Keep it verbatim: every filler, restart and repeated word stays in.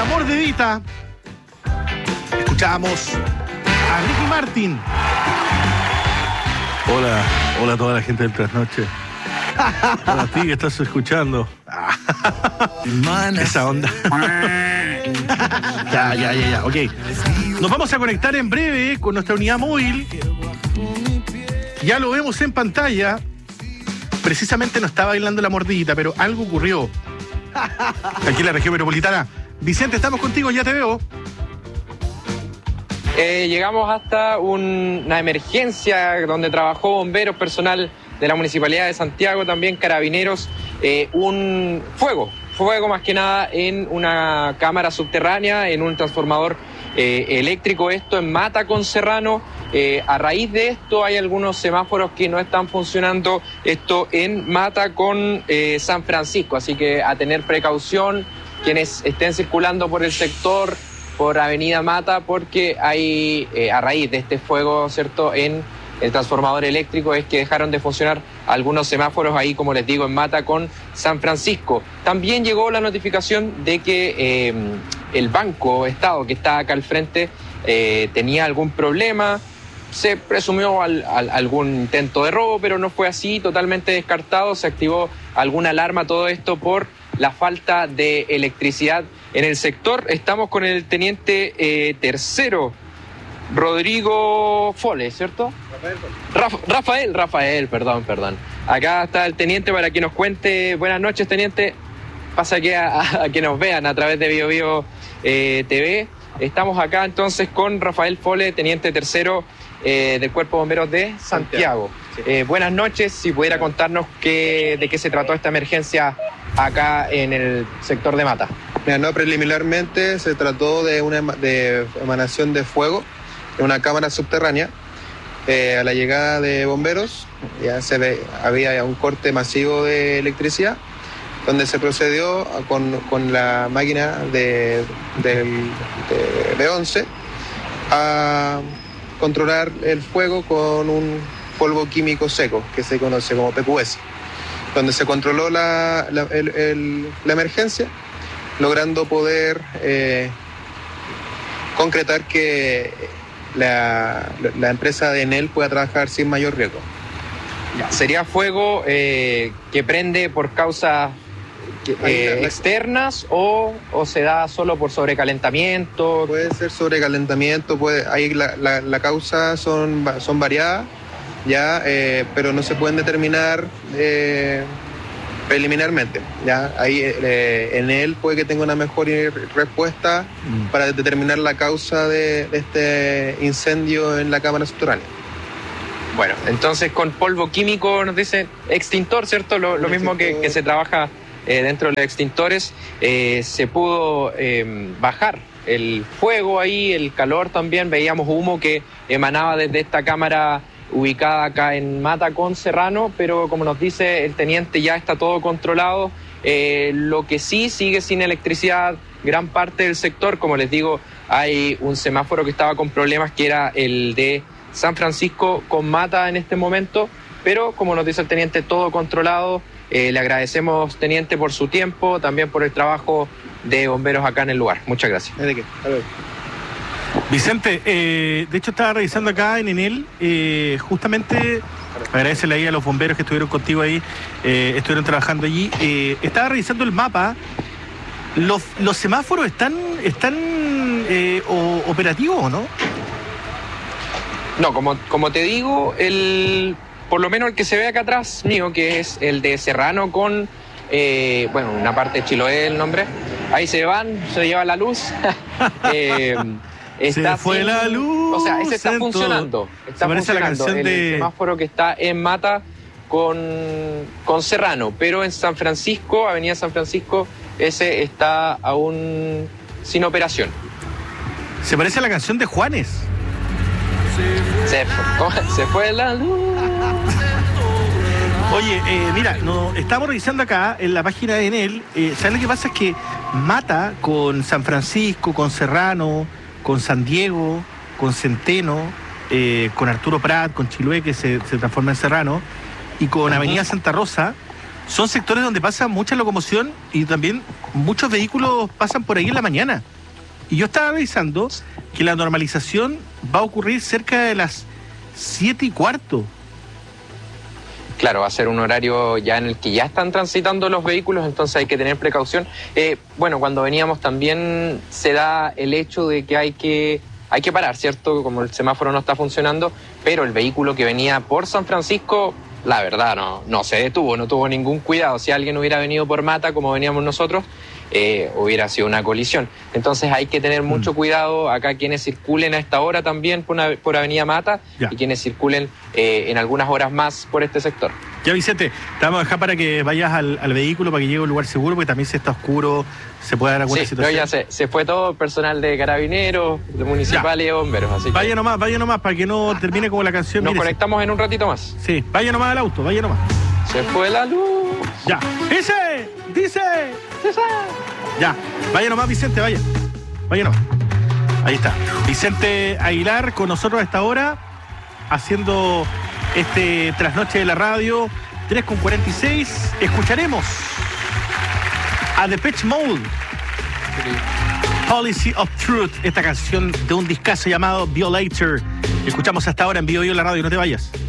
mordidita, escuchamos a Ricky Martin. Hola, hola a toda la gente del Trasnoche. Hola a ti que estás escuchando. Esa onda. Ya, ya, ya, ya, ok. Nos vamos a conectar en breve con nuestra unidad móvil. Ya lo vemos en pantalla. Precisamente no está bailando la mordidita, pero algo ocurrió aquí en la región metropolitana. Vicente, estamos contigo, ya te veo. Eh, llegamos hasta un, una emergencia donde trabajó bomberos, personal de la Municipalidad de Santiago, también carabineros, eh, un fuego, fuego más que nada en una cámara subterránea, en un transformador eh, eléctrico, esto en Mata con Serrano. Eh, a raíz de esto hay algunos semáforos que no están funcionando, esto en Mata con eh, San Francisco, así que a tener precaución quienes estén circulando por el sector, por Avenida Mata, porque hay, eh, a raíz de este fuego, ¿cierto?, en el transformador eléctrico, es que dejaron de funcionar algunos semáforos ahí, como les digo, en Mata con San Francisco. También llegó la notificación de que eh, el Banco Estado, que está acá al frente, eh, tenía algún problema. Se presumió al, al, algún intento de robo, pero no fue así, totalmente descartado. Se activó alguna alarma, todo esto por la falta de electricidad en el sector. Estamos con el teniente eh, tercero, Rodrigo Fole, ¿cierto? Rafael, Rafa, Rafael, Rafael, perdón, perdón. Acá está el teniente para que nos cuente. Buenas noches, teniente. Pasa que a, a, a que nos vean a través de Bio Bio eh, T V. Estamos acá entonces con Rafael Fole, teniente tercero eh, del Cuerpo de Bomberos de Santiago. Sí. Eh, buenas noches, si pudiera contarnos qué, de qué se trató esta emergencia acá en el sector de Mata. Mira, no, preliminarmente se trató de una de emanación de fuego en una cámara subterránea. Eh, a la llegada de bomberos ya se ve, había un corte masivo de electricidad, donde se procedió con, con la máquina de, de, de B once a controlar el fuego con un polvo químico seco que se conoce como P Q S, donde se controló la, la, el, el, la emergencia, logrando poder eh, concretar que la, la empresa de Enel pueda trabajar sin mayor riesgo. ¿Sería fuego eh, que prende por causas eh, externas o, o se da solo por sobrecalentamiento? Puede ser sobrecalentamiento, puede, ahí la, la, la causa son, son variadas, ya, eh, pero no se pueden determinar eh, preliminarmente. Ya, ahí eh, en él puede que tenga una mejor respuesta mm. para determinar la causa de, de este incendio en la cámara subterránea. Bueno, entonces con polvo químico nos dicen extintor, ¿cierto? Lo, lo mismo que, que se trabaja eh, dentro de los extintores. Eh, se pudo eh, bajar el fuego ahí, el calor también. Veíamos humo que emanaba desde esta cámara ubicada acá en Mata con Serrano, pero como nos dice el teniente, ya está todo controlado. Eh, lo que sí sigue sin electricidad gran parte del sector. Como les digo, hay un semáforo que estaba con problemas, que era el de San Francisco con Mata en este momento, pero como nos dice el teniente, todo controlado. Eh, le agradecemos, teniente, por su tiempo, también por el trabajo de bomberos acá en el lugar. Muchas gracias. ¿De qué? A ver. Vicente, eh, de hecho estaba revisando acá en Enel, eh, justamente, agradecerle ahí a los bomberos que estuvieron contigo ahí, eh, estuvieron trabajando allí. Eh, estaba revisando el mapa. ¿Los, los semáforos están, están eh, o, operativos o no? No, como, como te digo, el, por lo menos el que se ve acá atrás mío, que es el de Serrano con, eh, bueno, una parte de Chiloé el nombre, ahí se van, se lleva la luz. eh, está se fue sin, la luz. O sea, ese está funcionando. Está funcionando la canción el de... semáforo que está en Mata con, con Serrano, pero en San Francisco, Avenida San Francisco, ese está aún sin operación. Se parece a la canción de Juanes. Se fue, se fue la luz. Oye, eh, mira, no, estamos revisando acá en la página de Enel. Eh, ¿Sabes lo que pasa? Es que Mata con San Francisco, con Serrano, con San Diego, con Centeno, eh, con Arturo Prat, con Chiloé, que se, se transforma en Serrano, y con Avenida Santa Rosa, son sectores donde pasa mucha locomoción y también muchos vehículos pasan por ahí en la mañana. Y yo estaba revisando que la normalización va a ocurrir cerca de las siete y cuarto. Claro, va a ser un horario ya en el que ya están transitando los vehículos, entonces hay que tener precaución. Eh, bueno, cuando veníamos también se da el hecho de que hay que hay que parar, ¿cierto? Como el semáforo no está funcionando, pero el vehículo que venía por San Francisco, la verdad, no, no se detuvo, no tuvo ningún cuidado. Si alguien hubiera venido por Mata, como veníamos nosotros, eh, hubiera sido una colisión. Entonces hay que tener mucho cuidado acá quienes circulen a esta hora también por, una, por Avenida Mata ya. y quienes circulen eh, en algunas horas más por este sector. Ya, Vicente, te vamos a dejar para que vayas al, al vehículo, para que llegue a un lugar seguro, porque también si está oscuro se puede dar alguna sí, situación. Sí, ya se, se fue todo personal de carabineros, de municipales y de bomberos. Así vaya que... nomás, vaya nomás, para que no termine como la canción. Nos Mire, conectamos en un ratito más. Sí, vaya nomás al auto, vaya nomás. Se fue la luz. Ya, dice, dice, dice. Ya, vaya nomás, Vicente, vaya. Vaya nomás. Ahí está. Vicente Aguilar con nosotros a esta hora, haciendo este trasnoche de la radio, tres con cuarenta y seis. Escucharemos a Depeche Mode, Policy of Truth, esta canción de un discazo llamado Violator. Escuchamos hasta ahora en Vivo Vivo la radio, no te vayas.